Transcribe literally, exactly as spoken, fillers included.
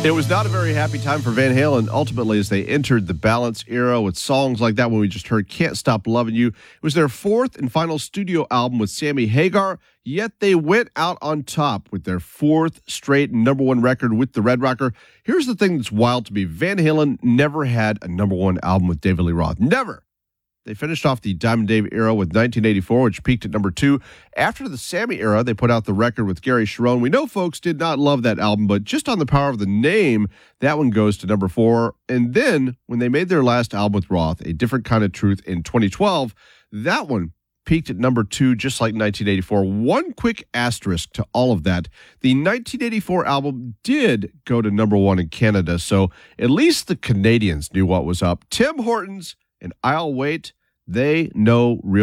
It was not a very happy time for Van Halen, ultimately, as they entered the Balance era with songs like that one we just heard, Can't Stop Loving You. It was their fourth and final studio album with Sammy Hagar, yet they went out on top with their fourth straight number one record with the Red Rocker. Here's the thing that's wild to me. Van Halen never had a number one album with David Lee Roth. Never. They finished off the Diamond Dave era with nineteen eighty-four, which peaked at number two. After the Sammy era, they put out the record with Gary Cherone. We know folks did not love that album, but just on the power of the name, that one goes to number four. And then when they made their last album with Roth, A Different Kind of Truth, in twenty twelve, that one peaked at number two, just like nineteen eighty-four. One quick asterisk to all of that. The nineteen eighty-four album did go to number one in Canada, so at least the Canadians knew what was up. Tim Hortons and I'll Wait, they know real